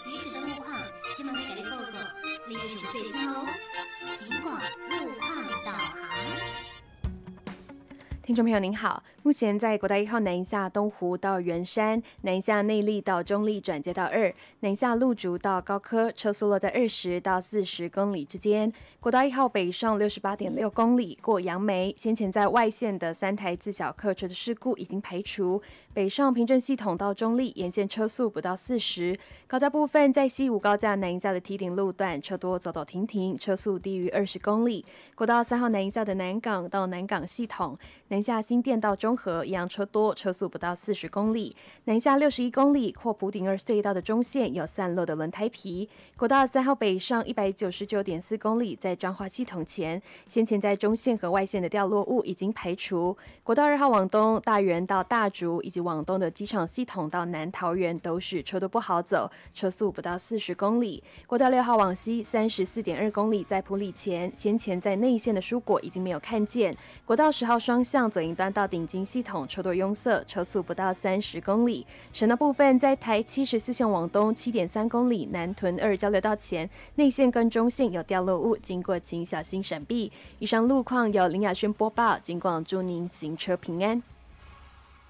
即时的路况，今晚给你报告，你要详细听哦。尽管路况导航。 听众朋友您好，目前在国道1号南一下东湖到圆山、南一下内坜到中坜转接道2、南一下路竹到高科，车速落在20到40公里之间。国道1号北上68.6公里过杨梅，先前在外线的3台自小客车的事故已经排除。北上平镇系统到中坜沿线车速不到40，高架部分在西武高架南一下的梯顶路段车多走走停停，车速低于20公里。国道3号南一下的南港到南港系统，南下新店到中和一样车多，车速不到40公里。南下61公里或埔顶2隧道的中线有散落的轮胎皮。国道3号北上199.4公里，在彰化系统前，先前在中线和外线的掉落物已经排除。国道2号往东，大园到大竹以及往东的机场系统到南桃园都是车都不好走，车速不到40公里。国道6号往西34.2公里，在埔里前，先前在内线的蔬果已经没有看见。国道10号双向左营端到顶金系统车多拥塞，车速不到30公里。省道部分在台74线往东7.3公里，南屯2交流道前，内线跟中线有掉落物，经过请小心闪避。以上路况由林雅轩播报，尽管祝您行车平安。